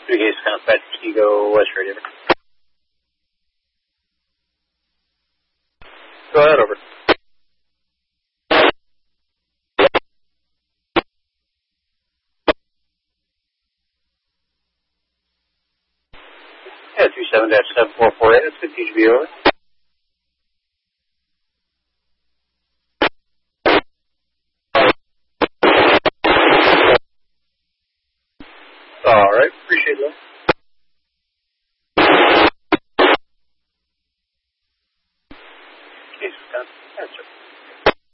3 Case Contact Kego West Radio. Go ahead, over. Yeah, 37-7448, that's good TGB, over. All right, appreciate that. Case Contact, answer.